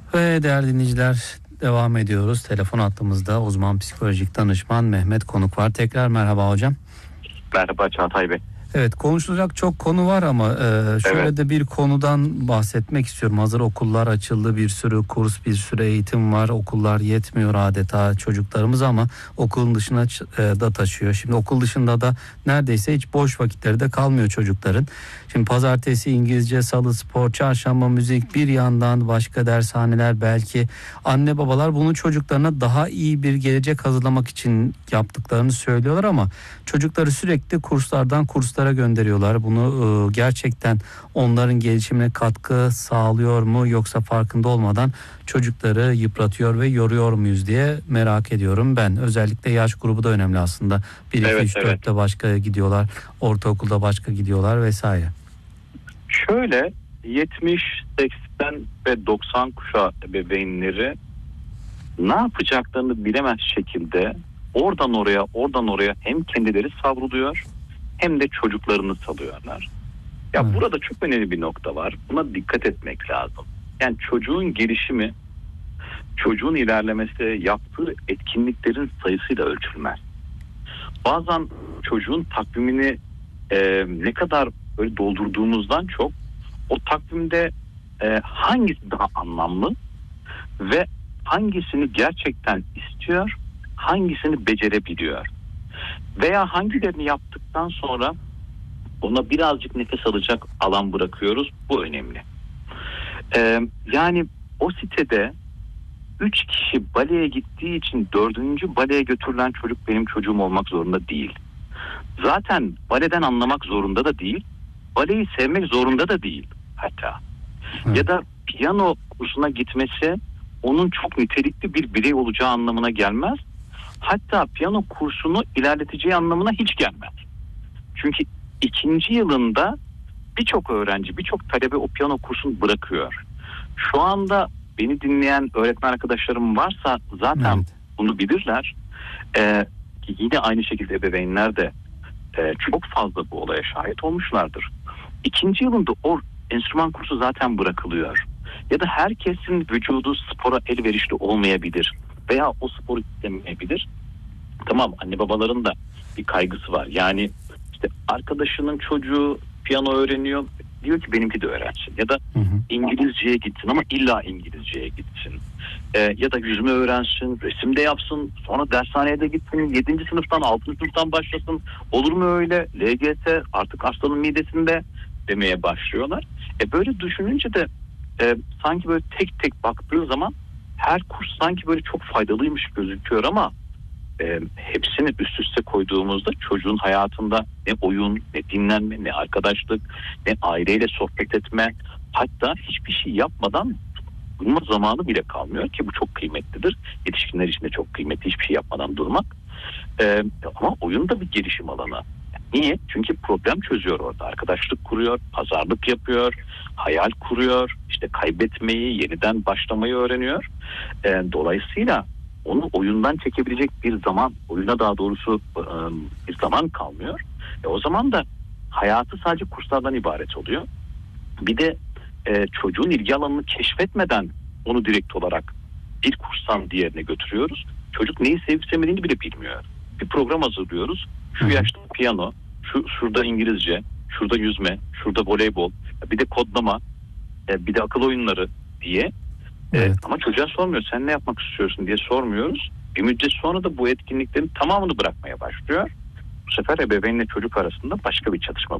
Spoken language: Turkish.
Ve değerli dinleyiciler, devam ediyoruz. Telefon hattımızda uzman psikolojik danışman Mehmet Konuk var. Tekrar merhaba hocam. Merhaba Çağatay Bey. Evet, konuşulacak çok konu var ama şöyle de bir konudan bahsetmek istiyorum. Hazır okullar açıldı, bir sürü kurs, bir sürü eğitim var. Okullar yetmiyor adeta çocuklarımız ama okulun dışına da taşıyor. Şimdi okul dışında da neredeyse hiç boş vakitleri de kalmıyor çocukların. Şimdi pazartesi İngilizce, salı spor, çarşamba müzik, bir yandan başka dershaneler, belki anne babalar bunu çocuklarına daha iyi bir gelecek hazırlamak için yaptıklarını söylüyorlar ama çocukları sürekli kurslardan kurslara gönderiyorlar. Bunu gerçekten onların gelişimine katkı sağlıyor mu, yoksa farkında olmadan çocukları yıpratıyor ve yoruyor muyuz diye merak ediyorum ben. Özellikle yaş grubu da önemli aslında. 1, 2, 3, 4'te başka gidiyorlar, ortaokulda başka gidiyorlar vesaire. Şöyle 70, 80 ve 90 kuşağı ebeveynleri ne yapacaklarını bilemez şekilde oradan oraya hem kendileri savruluyor hem de çocuklarını salıyorlar. Ya burada çok önemli bir nokta var. Buna dikkat etmek lazım. Yani çocuğun gelişimi, çocuğun ilerlemesi yaptığı etkinliklerin sayısıyla ölçülmez. Bazen çocuğun takvimini ne kadar böyle doldurduğumuzdan çok o takvimde hangisi daha anlamlı ve hangisini gerçekten istiyor, hangisini becerebiliyor veya hangilerini yaptıktan sonra ona birazcık nefes alacak alan bırakıyoruz. Bu önemli. Yani o sitede 3 kişi baleye gittiği için 4. baleye götürülen çocuk benim çocuğum olmak zorunda değil. Zaten baleden anlamak zorunda da değil. Baleyi sevmek zorunda da değil hatta. Ya da piyano kursuna gitmesi onun çok nitelikli bir birey olacağı anlamına gelmez. Hatta piyano kursunu ilerleteceği anlamına hiç gelmez. Çünkü 2. yılında birçok öğrenci, birçok talebe o piyano kursunu bırakıyor. Şu anda beni dinleyen öğretmen arkadaşlarım varsa zaten bunu bilirler. Yine aynı şekilde ebeveynler de çok fazla bu olaya şahit olmuşlardır. 2. yılında o enstrüman kursu zaten bırakılıyor. Ya da herkesin vücudu spora elverişli olmayabilir veya o sporu istemeyebilir. Tamam, anne babaların da bir kaygısı var. Yani işte arkadaşının çocuğu piyano öğreniyor, diyor ki benimki de öğrensin. Ya da İngilizceye gitsin ama illa İngilizceye gitsin. Ya da yüzme öğrensin, resim de yapsın, sonra dershaneye de gitsin, 7. sınıftan 6. sınıftan başlasın. Olur mu öyle? LGS artık aslanın midesinde demeye başlıyorlar. Böyle düşününce de sanki böyle tek tek baktığı zaman her kurs sanki böyle çok faydalıymış gözüküyor ama hepsini üst üste koyduğumuzda çocuğun hayatında ne oyun, ne dinlenme, ne arkadaşlık, ne aileyle sohbet etme, hatta hiçbir şey yapmadan durma zamanı bile kalmıyor ki bu çok kıymetlidir. Yetişkinler için de çok kıymetli hiçbir şey yapmadan durmak. Ama oyun da bir gelişim alanı. Niye? Çünkü problem çözüyor orada. Arkadaşlık kuruyor, pazarlık yapıyor, hayal kuruyor, işte kaybetmeyi, yeniden başlamayı öğreniyor. Dolayısıyla onu oyundan çekebilecek bir zaman, oyuna daha doğrusu bir zaman kalmıyor. O zaman da hayatı sadece kurslardan ibaret oluyor. Bir de çocuğun ilgi alanını keşfetmeden onu direkt olarak bir kurstan diğerine götürüyoruz. Çocuk neyi sevip sevmediğini bile bilmiyor. Bir program hazırlıyoruz. Şu yaşta piyano, şurada İngilizce, şurada yüzme, şurada voleybol, bir de kodlama, bir de akıl oyunları diye. Ama çocuğa sormuyor, sen ne yapmak istiyorsun diye sormuyoruz. Bir müddet sonra da bu etkinliklerin tamamını bırakmaya başlıyor. Bu sefer ebeveynle çocuk arasında başka bir çatışma